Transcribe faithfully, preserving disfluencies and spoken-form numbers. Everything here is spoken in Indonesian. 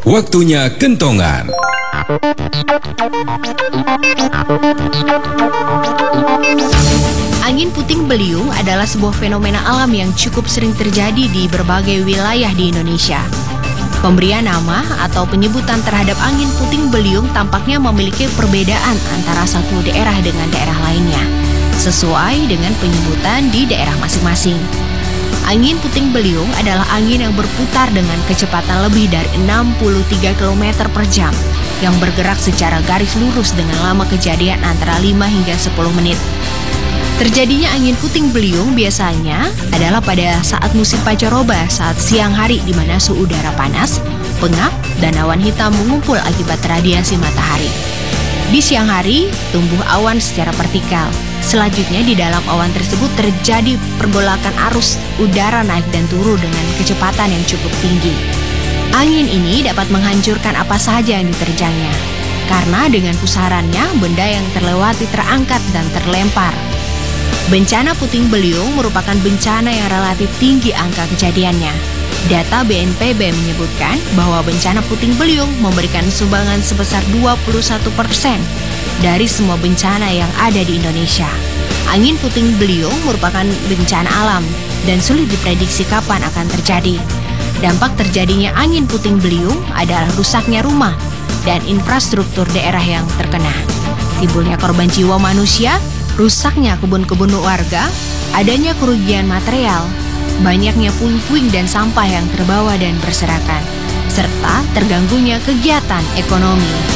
Waktunya kentongan. Angin puting beliung adalah sebuah fenomena alam yang cukup sering terjadi di berbagai wilayah di Indonesia. Pemberian nama atau penyebutan terhadap angin puting beliung tampaknya memiliki perbedaan antara satu daerah dengan daerah lainnya, sesuai dengan penyebutan di daerah masing-masing. Angin puting beliung adalah angin yang berputar dengan kecepatan lebih dari enam puluh tiga kilometer per jam, yang bergerak secara garis lurus dengan lama kejadian antara lima hingga sepuluh menit. Terjadinya angin puting beliung biasanya adalah pada saat musim pancaroba, saat siang hari di mana suhu udara panas, pengap, dan awan hitam mengumpul akibat radiasi matahari. Di siang hari, tumbuh awan secara vertikal. Selanjutnya di dalam awan tersebut terjadi pergolakan arus udara naik dan turun dengan kecepatan yang cukup tinggi. Angin ini dapat menghancurkan apa saja yang diterjangnya, karena dengan pusarannya benda yang terlewati terangkat dan terlempar. Bencana puting beliung merupakan bencana yang relatif tinggi angka kejadiannya. Data B N P B menyebutkan bahwa bencana puting beliung memberikan sumbangan sebesar dua puluh satu persen dari semua bencana yang ada di Indonesia. Angin puting beliung merupakan bencana alam dan sulit diprediksi kapan akan terjadi. Dampak terjadinya angin puting beliung adalah rusaknya rumah dan infrastruktur daerah yang terkena, timbulnya korban jiwa manusia, rusaknya kebun-kebun warga, adanya kerugian material, banyaknya puing-puing dan sampah yang terbawa dan berserakan, serta terganggunya kegiatan ekonomi.